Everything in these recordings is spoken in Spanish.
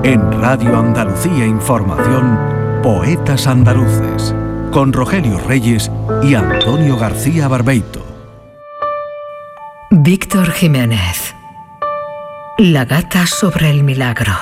En Radio Andalucía Información, Poetas Andaluces, con Rogelio Reyes y Antonio García Barbeito. Víctor Jiménez. La gata sobre el milagro.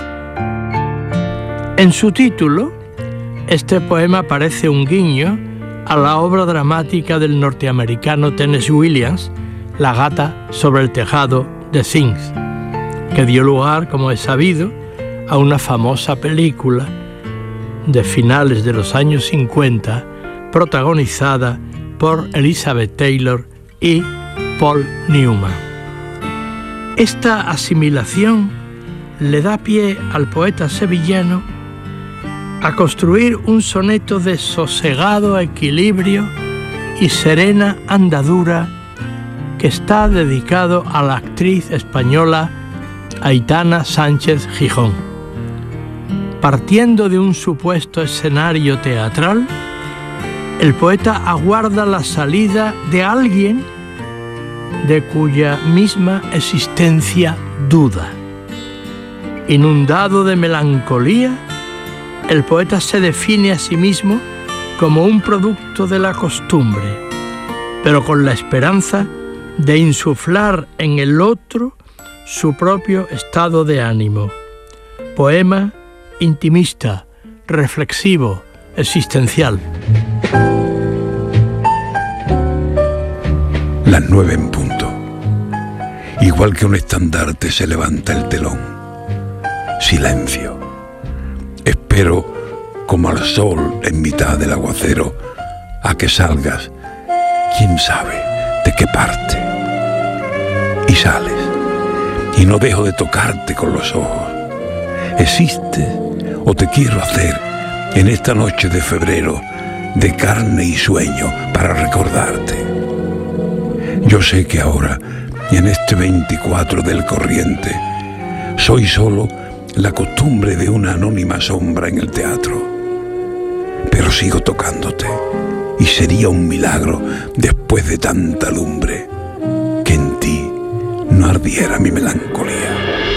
En su título, este poema parece un guiño a la obra dramática del norteamericano Tennessee Williams, La gata sobre el tejado de Zinc, que dio lugar, como es sabido, a una famosa película de finales de los años 50, protagonizada por Elizabeth Taylor y Paul Newman. Esta asimilación le da pie al poeta sevillano a construir un soneto de sosegado equilibrio y serena andadura que está dedicado a la actriz española Aitana Sánchez Gijón. Partiendo de un supuesto escenario teatral, el poeta aguarda la salida de alguien de cuya misma existencia duda. Inundado de melancolía, el poeta se define a sí mismo como un producto de la costumbre, pero con la esperanza de insuflar en el otro su propio estado de ánimo. Poema intimista, reflexivo, existencial. Las 9 en punto. Igual que un estandarte se levanta el telón. Silencio. Espero, como al sol en mitad del aguacero, a que salgas, quién sabe de qué parte. Y sales, y no dejo de tocarte con los ojos. Existes, o te quiero hacer, en esta noche de febrero, de carne y sueño, para recordarte. Yo sé que ahora, en este 24 del corriente, soy solo la costumbre de una anónima sombra en el teatro. Pero sigo tocándote, y sería un milagro, después de tanta lumbre, que en ti no ardiera mi melancolía.